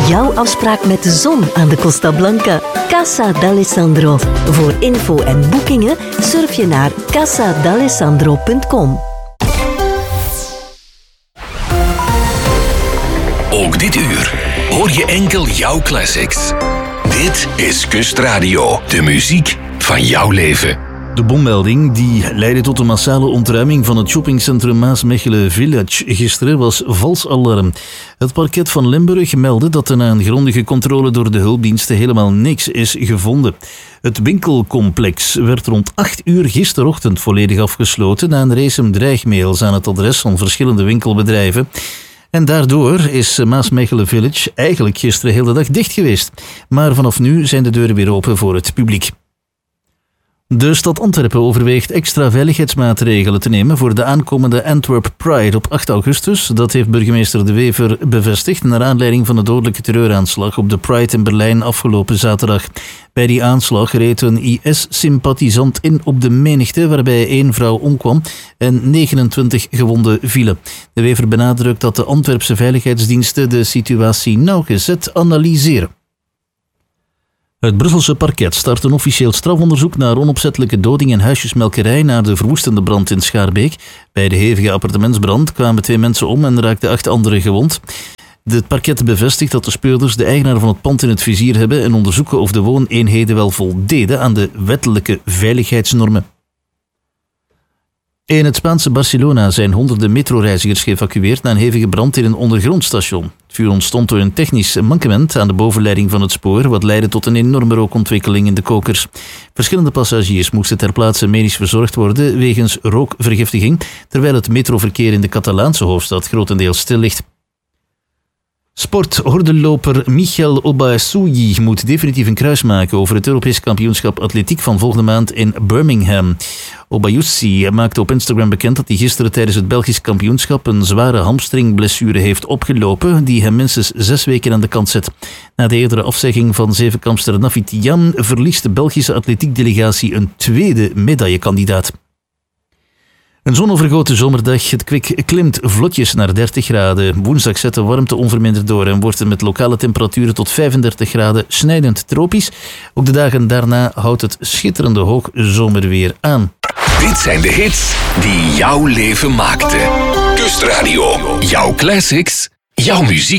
Jouw afspraak met de zon aan de Costa Blanca. Casa d'Alessandro. Voor info en boekingen surf je naar casadalessandro.com. Ook dit uur hoor je enkel jouw classics. Dit is Kustradio, de muziek van jouw leven. De bommelding die leidde tot een massale ontruiming van het shoppingcentrum Maasmechelen Village gisteren was vals alarm. Het parket van Limburg meldde dat er na een grondige controle door de hulpdiensten helemaal niks is gevonden. Het winkelcomplex werd rond 8 uur gisterochtend volledig afgesloten na een race dreigmails aan het adres van verschillende winkelbedrijven. En daardoor is Maasmechelen Village eigenlijk gisteren heel de dag dicht geweest. Maar vanaf nu zijn de deuren weer open voor het publiek. De stad Antwerpen overweegt extra veiligheidsmaatregelen te nemen voor de aankomende Antwerp Pride op 8 augustus. Dat heeft burgemeester De Wever bevestigd naar aanleiding van de dodelijke terreuraanslag op de Pride in Berlijn afgelopen zaterdag. Bij die aanslag reed een IS-sympathisant in op de menigte, waarbij 1 vrouw omkwam en 29 gewonden vielen. De Wever benadrukt dat de Antwerpse veiligheidsdiensten de situatie nauwgezet analyseren. Het Brusselse parket start een officieel strafonderzoek naar onopzettelijke doding en huisjesmelkerij na de verwoestende brand in Schaarbeek. Bij de hevige appartementsbrand kwamen 2 mensen om en raakten 8 anderen gewond. Het parket bevestigt dat de speurders de eigenaar van het pand in het vizier hebben en onderzoeken of de wooneenheden wel voldeden aan de wettelijke veiligheidsnormen. In het Spaanse Barcelona zijn honderden metroreizigers geëvacueerd na een hevige brand in een ondergrondstation. Het vuur ontstond door een technisch mankement aan de bovenleiding van het spoor, wat leidde tot een enorme rookontwikkeling in de kokers. Verschillende passagiers moesten ter plaatse medisch verzorgd worden wegens rookvergiftiging, terwijl het metroverkeer in de Catalaanse hoofdstad grotendeels stil ligt. Sporthordenloper Michel Obasoyi moet definitief een kruis maken over het Europees kampioenschap atletiek van volgende maand in Birmingham. Obasoyi maakte op Instagram bekend dat hij gisteren tijdens het Belgisch kampioenschap een zware hamstringblessure heeft opgelopen die hem minstens 6 weken aan de kant zet. Na de eerdere afzegging van zevenkampster Nafitian verliest de Belgische atletiekdelegatie een tweede medaillekandidaat. Een zonovergoten zomerdag. Het kwik klimt vlotjes naar 30 graden. Woensdag zet de warmte onverminderd door en wordt het met lokale temperaturen tot 35 graden snijdend tropisch. Ook de dagen daarna houdt het schitterende hoogzomerweer aan. Dit zijn de hits die jouw leven maakten. Kustradio, jouw classics, jouw muziek.